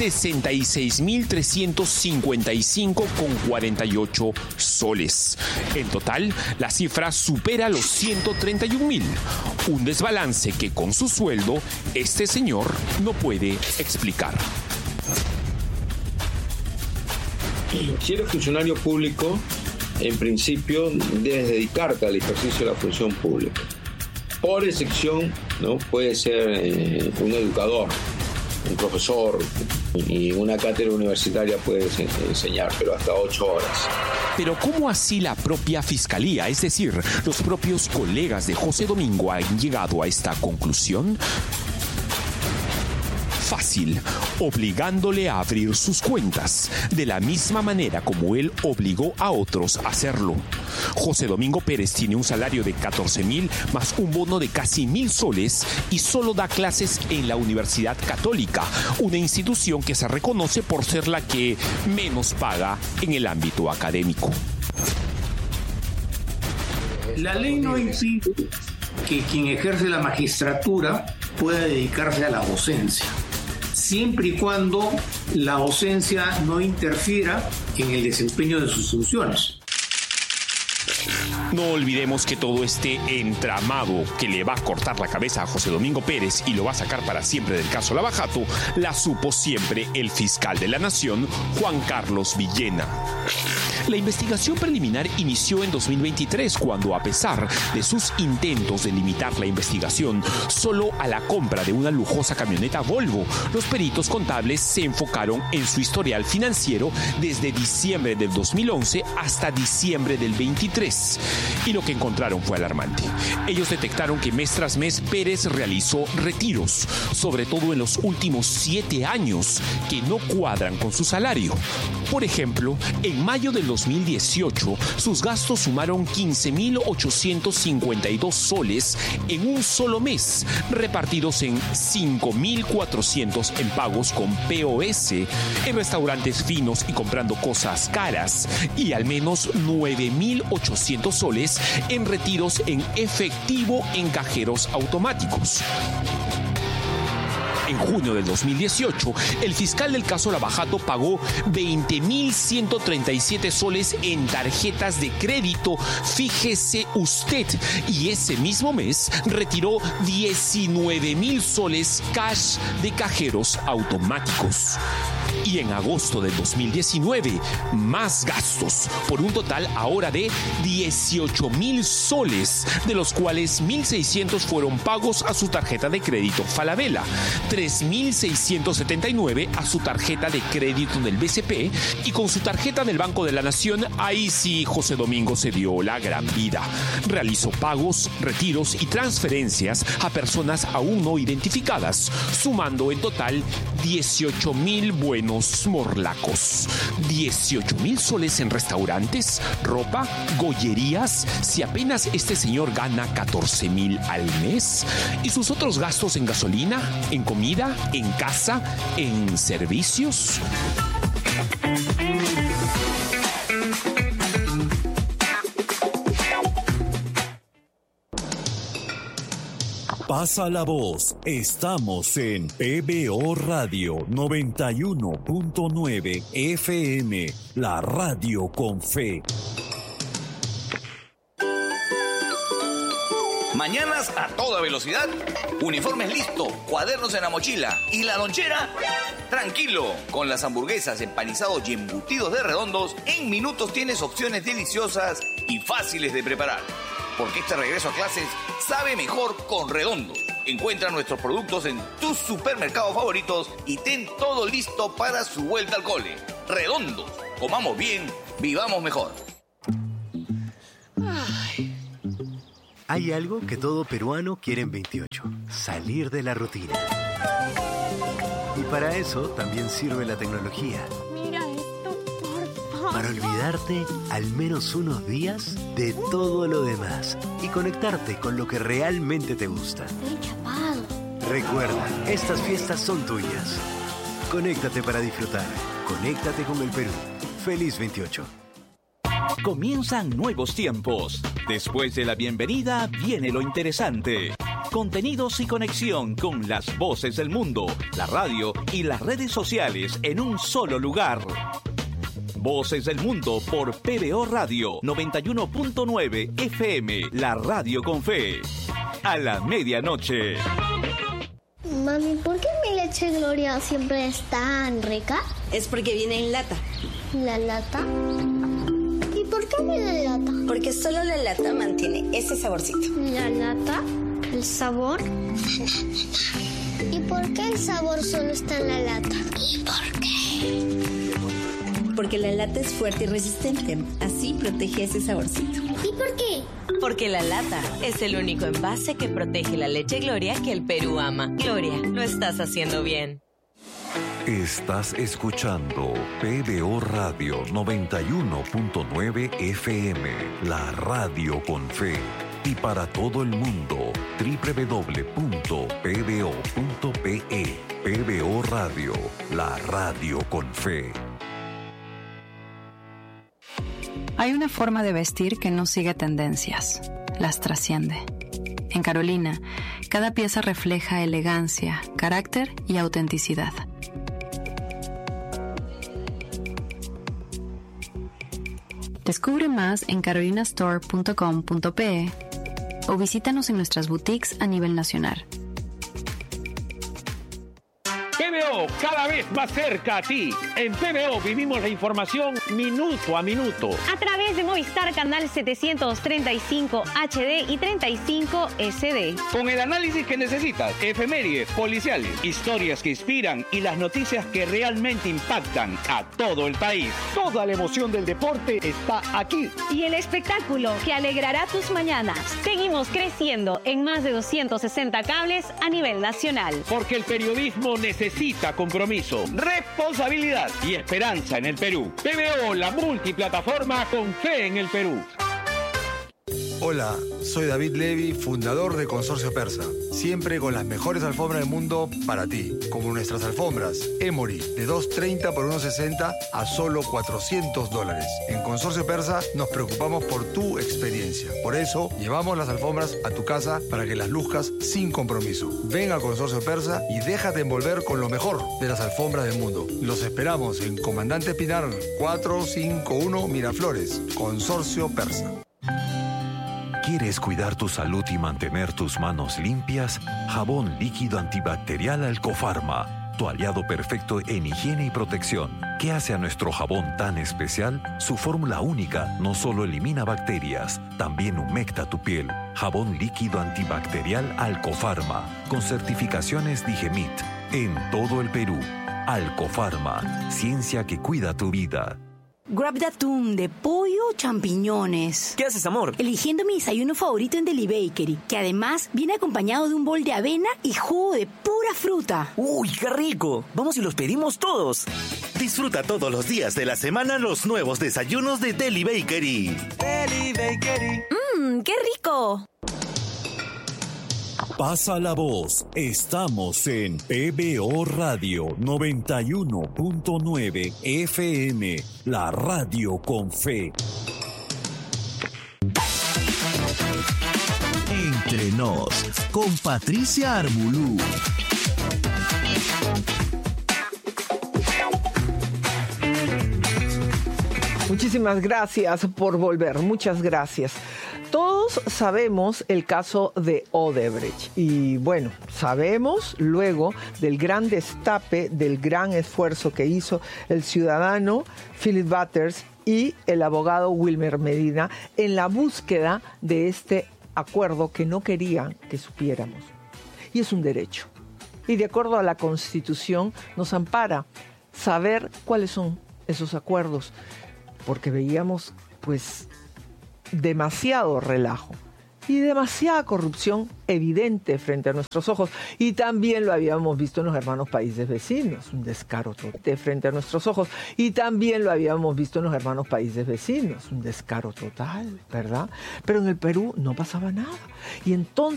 66.355,48 soles. En total, la cifra supera los 131.000. Un desbalance que con su sueldo, este señor no puede explicar. Si eres funcionario público, en principio debes dedicarte al ejercicio de la función pública. Por excepción, ¿no? Puede ser un educador, un profesor, y una cátedra universitaria puede enseñar, pero hasta 8 horas. Pero ¿cómo así la propia Fiscalía, es decir, los propios colegas de José Domingo, han llegado a esta conclusión? Fácil, obligándole a abrir sus cuentas, de la misma manera como él obligó a otros a hacerlo. José Domingo Pérez tiene un salario de 14.000 más un bono de casi 1.000 soles y solo da clases en la Universidad Católica, una institución que se reconoce por ser la que menos paga en el ámbito académico. La ley no impide que quien ejerce la magistratura pueda dedicarse a la docencia, siempre y cuando la docencia no interfiera en el desempeño de sus funciones. No olvidemos que todo este entramado que le va a cortar la cabeza a José Domingo Pérez y lo va a sacar para siempre del caso Lava Jato, la supo siempre el fiscal de la Nación, Juan Carlos Villena. La investigación preliminar inició en 2023, cuando, a pesar de sus intentos de limitar la investigación solo a la compra de una lujosa camioneta Volvo, los peritos contables se enfocaron en su historial financiero desde diciembre del 2011 hasta diciembre del 23. Y lo que encontraron fue alarmante. Ellos detectaron que mes tras mes Pérez realizó retiros, sobre todo en los últimos 7 años, que no cuadran con su salario. Por ejemplo, en mayo del 2018, sus gastos sumaron 15.852 soles en un solo mes, repartidos en 5.400 en pagos con POS, en restaurantes finos y comprando cosas caras, y al menos 9.800 soles en retiros en efectivo en cajeros automáticos. En junio del 2018, el fiscal del caso Lava Jato pagó 20.137 soles en tarjetas de crédito, fíjese usted, y ese mismo mes retiró 19.000 soles cash de cajeros automáticos. Y en agosto del 2019, más gastos, por un total ahora de 18.000 soles, de los cuales 1.600 fueron pagos a su tarjeta de crédito Falabella, 3.679 a su tarjeta de crédito del BCP, y con su tarjeta del Banco de la Nación, ahí sí José Domingo se dio la gran vida. Realizó pagos, retiros y transferencias a personas aún no identificadas, sumando en total 18.000 buenos morlacos. 18.000 soles en restaurantes, ropa, gollerías, si apenas este señor gana 14.000 al mes. Y sus otros gastos en gasolina, en comida, en casa, en servicios. Pasa la voz. Estamos en PBO Radio 91.9 FM, la radio con fe. Mañanas a toda velocidad, uniformes listos, cuadernos en la mochila y la lonchera. Tranquilo, con las hamburguesas, empanizados y embutidos de Redondos, en minutos tienes opciones deliciosas y fáciles de preparar. Porque este regreso a clases sabe mejor con Redondos. Encuentra nuestros productos en tus supermercados favoritos y ten todo listo para su vuelta al cole. Redondos, comamos bien, vivamos mejor. Hay algo que todo peruano quiere en 28, salir de la rutina. Y para eso también sirve la tecnología. Mira esto, por favor. Para olvidarte al menos unos días de todo lo demás y conectarte con lo que realmente te gusta. Estoy chapado. Recuerda, estas fiestas son tuyas. Conéctate para disfrutar. Conéctate con el Perú. Feliz 28. Comienzan nuevos tiempos. Después de la bienvenida viene lo interesante. Contenidos y conexión con las voces del mundo, la radio y las redes sociales en un solo lugar. Voces del Mundo por PBO Radio 91.9 FM, la radio con fe. A la medianoche. Mami, ¿por qué mi leche Gloria siempre es tan rica? Es porque viene en lata. ¿La lata? ¿Y por qué viene en lata? Porque solo la lata mantiene ese saborcito. ¿La lata? ¿El sabor? ¿Y por qué el sabor solo está en la lata? ¿Y por qué? Porque la lata es fuerte y resistente. Así protege ese saborcito. ¿Y por qué? Porque la lata es el único envase que protege la leche Gloria que el Perú ama. Gloria, lo estás haciendo bien. Estás escuchando PBO Radio 91.9 FM, la radio con fe. Y para todo el mundo, www.pbo.pe. PBO Radio, la radio con fe. Hay una forma de vestir que no sigue tendencias, las trasciende. En Carolina, cada pieza refleja elegancia, carácter y autenticidad. Descubre más en carolinastore.com.pe o visítanos en nuestras boutiques a nivel nacional. PBO, cada vez más cerca a ti. En PBO vivimos la información minuto a minuto. A través de Movistar Canal 735 HD y 35 SD. Con el análisis que necesitas, efemérides, policiales, historias que inspiran y las noticias que realmente impactan a todo el país. Toda la emoción del deporte está aquí. Y el espectáculo que alegrará tus mañanas. Seguimos creciendo en más de 260 cables a nivel nacional. Porque el periodismo necesita compromiso, responsabilidad y esperanza en el Perú. PBO, la multiplataforma con fe en el Perú. Hola, soy David Levy, fundador de Consorcio Persa. Siempre con las mejores alfombras del mundo para ti. Como nuestras alfombras Emory, de $230 por $160 a solo $400. En Consorcio Persa nos preocupamos por tu experiencia. Por eso, llevamos las alfombras a tu casa para que las luzcas sin compromiso. Ven a Consorcio Persa y déjate envolver con lo mejor de las alfombras del mundo. Los esperamos en Comandante Pinar 451 Miraflores. Consorcio Persa. ¿Quieres cuidar tu salud y mantener tus manos limpias? Jabón líquido antibacterial Alcofarma, tu aliado perfecto en higiene y protección. ¿Qué hace a nuestro jabón tan especial? Su fórmula única no solo elimina bacterias, también humecta tu piel. Jabón líquido antibacterial Alcofarma, con certificaciones Digemit, en todo el Perú. Alcofarma, ciencia que cuida tu vida. Grab de atún, de pollo, champiñones. ¿Qué haces, amor? Eligiendo mi desayuno favorito en Deli Bakery, que además viene acompañado de un bol de avena y jugo de pura fruta. ¡Uy, qué rico! Vamos y los pedimos todos. Disfruta todos los días de la semana los nuevos desayunos de Deli Bakery. Deli Bakery. ¡Qué rico! Pasa la voz. Estamos en PBO Radio 91.9 FM, la radio con fe. Entre nos, con Patricia Armbulú. Muchísimas gracias por volver, muchas gracias. Todos sabemos el caso de Odebrecht y bueno, sabemos luego del gran destape, del gran esfuerzo que hizo el ciudadano Philip Butters y el abogado Wilmer Medina en la búsqueda de este acuerdo que no querían que supiéramos. Y es un derecho. Y de acuerdo a la Constitución nos ampara saber cuáles son esos acuerdos, porque veíamos pues demasiado relajo y demasiada corrupción evidente frente a nuestros ojos. Y también lo habíamos visto en los hermanos países vecinos, un descaro total frente a nuestros ojos. Y también lo habíamos visto en los hermanos países vecinos, un descaro total, ¿verdad? Pero en el Perú no pasaba nada. Y entonces